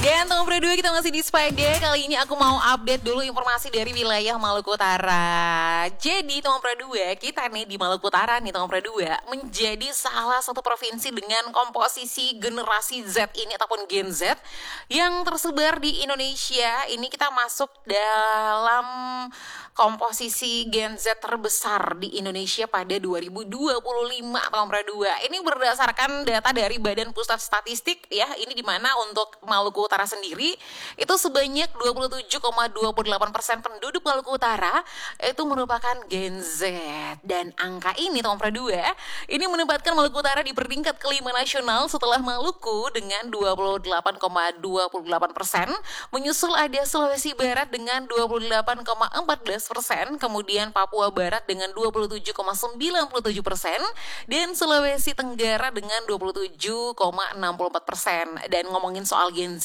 Dan tahun berdua kita masih di Spada. Kali ini aku mau update dulu informasi dari wilayah Maluku Utara. Jadi tahun berdua kita nih di Maluku Utara nih tahun berdua menjadi salah satu provinsi dengan komposisi generasi Z ini ataupun Gen Z yang tersebar di Indonesia. Ini kita masuk dalam komposisi Gen Z terbesar di Indonesia pada 2025 tahun berdua. Ini berdasarkan data dari Badan Pusat Statistik ya. Ini di mana untuk Maluku Utara sendiri itu sebanyak 27,28% penduduk Maluku Utara itu merupakan Gen Z, dan angka ini tahun berdua ini menempatkan Maluku Utara di peringkat kelima nasional setelah Maluku dengan 28,28%, menyusul ada Sulawesi Barat dengan 28,14%, kemudian Papua Barat dengan 27,97% dan Sulawesi Tenggara dengan 27,64%. Dan ngomongin soal Gen Z